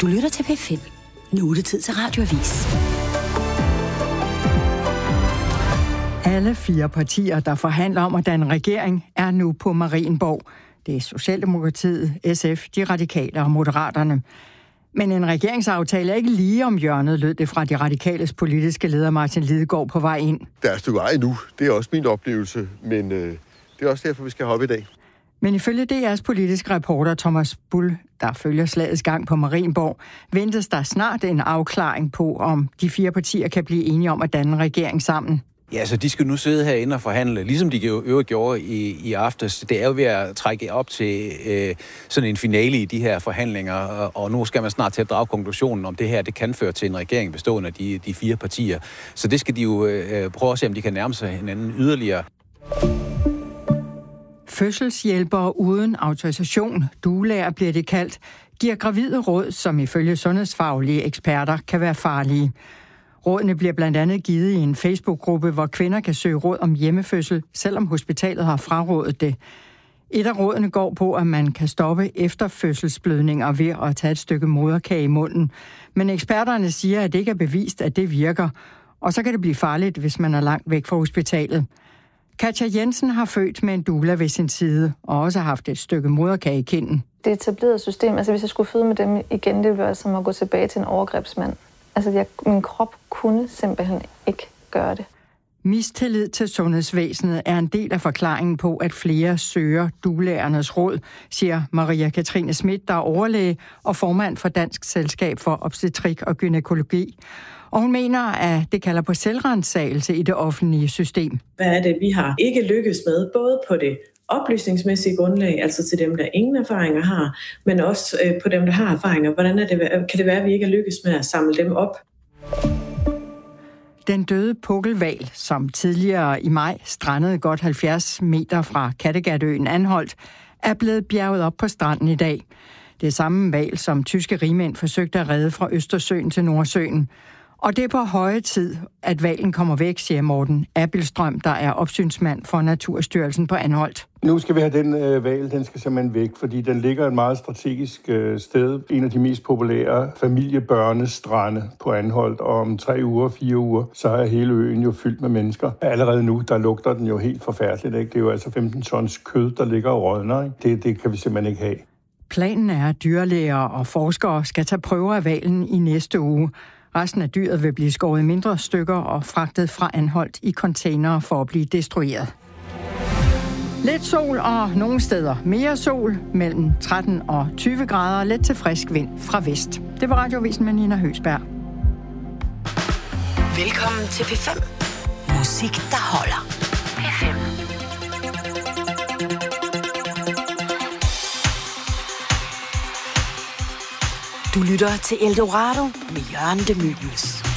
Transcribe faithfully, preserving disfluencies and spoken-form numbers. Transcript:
Du lytter til P fem. Nu er det tid til Radioavis. Alle fire partier, der forhandler om at danne regering, er nu på Marienborg. Det er Socialdemokratiet, S F, De Radikale og Moderaterne. Men en regeringsaftale er ikke lige om hjørnet, lød det fra De Radikales politiske leder Martin Lidegaard på vej ind. Der er et stykke vej nu. Det er også min oplevelse, men øh, det er også derfor, vi skal hoppe i dag. Men ifølge D R's politiske reporter Thomas Bull, der følger slagets gang på Marienborg, ventes der snart en afklaring på, om de fire partier kan blive enige om at danne regering sammen. Ja, så de skal nu sidde herinde og forhandle, ligesom de øvrigt gjorde i, i aftes. Det er jo ved at trække op til øh, sådan en finale i de her forhandlinger, og, og nu skal man snart til at drage konklusionen om det her, det kan føre til en regering bestående af de, de fire partier. Så det skal de jo øh, prøve at se, om de kan nærme sig hinanden yderligere. Fødselshjælpere uden autorisation, doulaer bliver det kaldt, giver gravide råd, som ifølge sundhedsfaglige eksperter kan være farlige. Rådene bliver blandt andet givet i en Facebook-gruppe, hvor kvinder kan søge råd om hjemmefødsel, selvom hospitalet har frarådet det. Et af rådene går på, at man kan stoppe efterfødselsblødninger ved at tage et stykke moderkage i munden. Men eksperterne siger, at det ikke er bevist, at det virker, og så kan det blive farligt, hvis man er langt væk fra hospitalet. Katja Jensen har født med en doula ved sin side, og også har haft et stykke moderkage i kinden. Det etablerede system, altså hvis jeg skulle føde med dem igen, det ville være som at gå tilbage til en overgrebsmand. Altså jeg, min krop kunne simpelthen ikke gøre det. Mistillid til sundhedsvæsenet er en del af forklaringen på, at flere søger doulaernes råd, siger Maria Katrine Schmidt, der er overlæge og formand for Dansk Selskab for Obstetrik og Gynækologi. Og hun mener, at det kalder på selvrensagelse i det offentlige system. Hvad er det, vi har ikke lykkes med, både på det oplysningsmæssige grundlag, altså til dem, der ingen erfaringer har, men også øh, på dem, der har erfaringer. Hvordan er det, kan det være, at vi ikke er lykkes med at samle dem op? Den døde pukkelhval, som tidligere i maj strandede godt halvfjerds meter fra Kattegatøen Anholt, er blevet bjerget op på stranden i dag. Det er samme hval, som tyske rigmænd forsøgte at redde fra Østersøen til Nordsøen. Og det er på høje tid, at hvalen kommer væk, siger Morten Abildstrøm, der er opsynsmand for Naturstyrelsen på Anholt. Nu skal vi have den øh, hval, den skal simpelthen væk, fordi den ligger et meget strategisk øh, sted. En af de mest populære familiebørnestrande på Anholt, og om tre uger, fire uger, så er hele øen jo fyldt med mennesker. Allerede nu, der lugter den jo helt forfærdeligt, ikke? Det er jo altså femten tons kød, der ligger og rådner, ikke? Det, det kan vi simpelthen ikke have. Planen er, at dyrlæger og forskere skal tage prøver af hvalen i næste uge. Resten af dyret vil blive skåret i mindre stykker og fragtet fra Anholt i containere for at blive destrueret. Lidt sol og nogle steder mere sol, mellem tretten og tyve grader, let til frisk vind fra vest. Det var Radioavisen med Nina Høgsberg. Velkommen til P fem. Musik, der holder. P fem. Du lytter til Eldorado med Jørgen de Mylius.